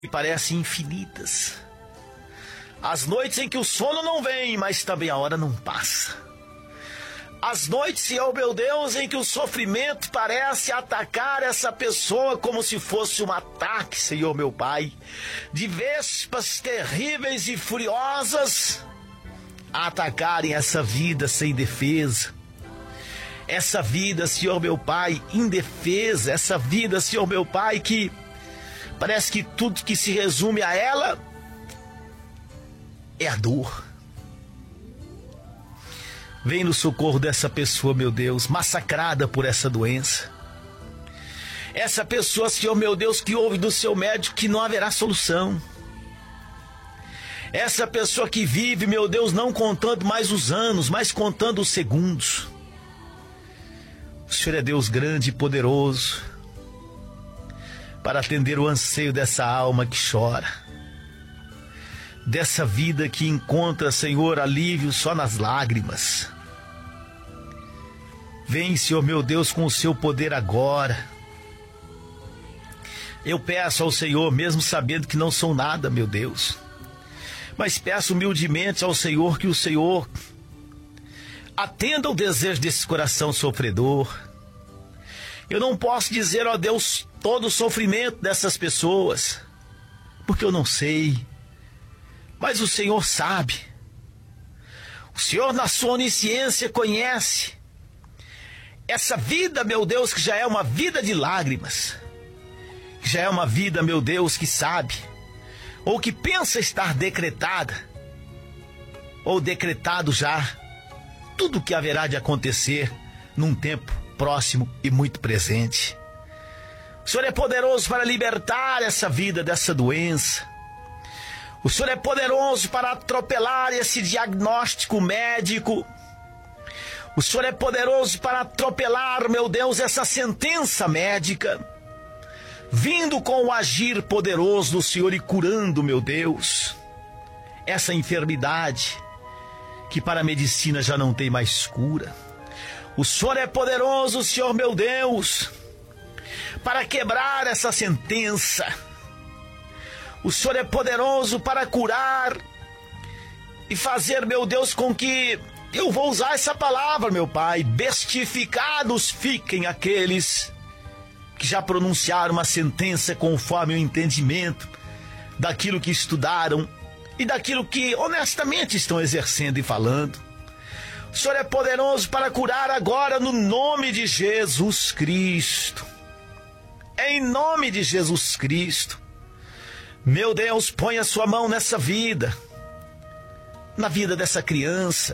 que parecem infinitas. As noites em que o sono não vem, mas também a hora não passa. As noites, Senhor meu Deus, em que o sofrimento parece atacar essa pessoa como se fosse um ataque, Senhor meu Pai, de vespas terríveis e furiosas a atacarem essa vida sem defesa. Essa vida, Senhor meu Pai, indefesa, essa vida, Senhor meu Pai, que parece que tudo que se resume a ela é a dor. Vem no socorro dessa pessoa, meu Deus, massacrada por essa doença. Essa pessoa, Senhor meu Deus, que ouve do seu médico que não haverá solução. Essa pessoa que vive, meu Deus, não contando mais os anos, mas contando os segundos. O Senhor é Deus grande e poderoso para atender o anseio dessa alma que chora, dessa vida que encontra, Senhor, alívio só nas lágrimas. Vem, Senhor meu Deus, com o seu poder agora. Eu peço ao Senhor, mesmo sabendo que não sou nada, meu Deus, mas peço humildemente ao Senhor que o Senhor atenda o desejo desse coração sofredor. Eu não posso dizer, ó Deus, todo o sofrimento dessas pessoas, porque eu não sei. Mas o Senhor sabe. O Senhor, na sua onisciência, conhece essa vida, meu Deus, que já é uma vida de lágrimas, que já é uma vida, meu Deus, que sabe, ou que pensa estar decretada, ou decretado já, tudo o que haverá de acontecer num tempo próximo e muito presente. O Senhor é poderoso para libertar essa vida dessa doença. O Senhor é poderoso para atropelar esse diagnóstico médico. O Senhor é poderoso para atropelar, meu Deus, essa sentença médica, vindo com o agir poderoso do Senhor e curando, meu Deus, essa enfermidade que para a medicina já não tem mais cura. O Senhor é poderoso, Senhor meu Deus, para quebrar essa sentença. O Senhor é poderoso para curar e fazer, meu Deus, com que, eu vou usar essa palavra, meu Pai, bestificados fiquem aqueles que já pronunciaram uma sentença conforme o entendimento daquilo que estudaram e daquilo que honestamente estão exercendo e falando. O Senhor é poderoso para curar agora no nome de Jesus Cristo. Em nome de Jesus Cristo. Meu Deus, põe a sua mão nessa vida, na vida dessa criança,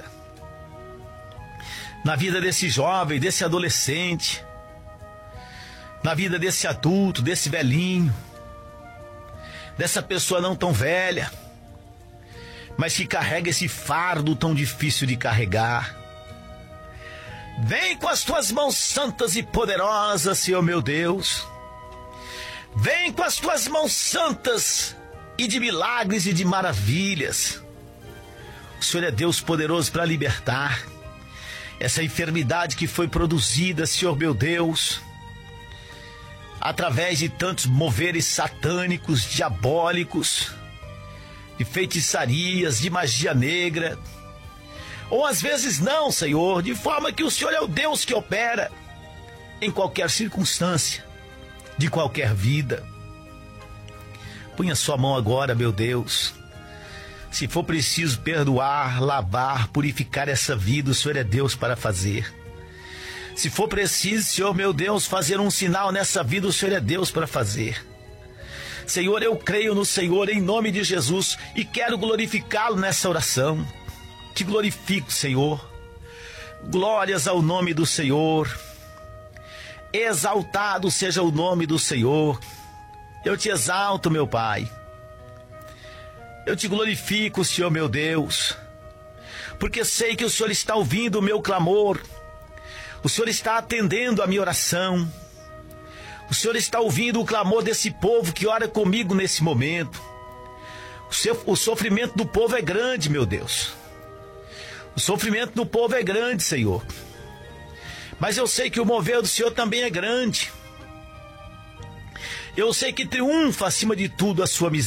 na vida desse jovem, desse adolescente, na vida desse adulto, desse velhinho, dessa pessoa não tão velha, mas que carrega esse fardo tão difícil de carregar. Vem com as tuas mãos santas e poderosas, Senhor meu Deus. Vem com as tuas mãos santas e de milagres e de maravilhas. O Senhor é Deus poderoso para libertar essa enfermidade que foi produzida, Senhor meu Deus, através de tantos moveres satânicos, diabólicos, de feitiçarias, de magia negra. Ou às vezes não, Senhor, de forma que o Senhor é o Deus que opera em qualquer circunstância, de qualquer vida. Põe a sua mão agora, meu Deus. Se for preciso perdoar, lavar, purificar essa vida, o Senhor é Deus para fazer. Se for preciso, Senhor meu Deus, fazer um sinal nessa vida, o Senhor é Deus para fazer. Senhor, eu creio no Senhor em nome de Jesus e quero glorificá-lo nessa oração. Te glorifico, Senhor. Glórias ao nome do Senhor. Exaltado seja o nome do Senhor. Eu te exalto, meu Pai. Eu te glorifico, Senhor meu Deus, porque sei que o Senhor está ouvindo o meu clamor. O Senhor está atendendo a minha oração. O Senhor está ouvindo o clamor desse povo que ora comigo nesse momento. O sofrimento do povo é grande, meu Deus. O sofrimento do povo é grande, Senhor. Mas eu sei que o mover do Senhor também é grande. Eu sei que triunfa acima de tudo a sua misericórdia.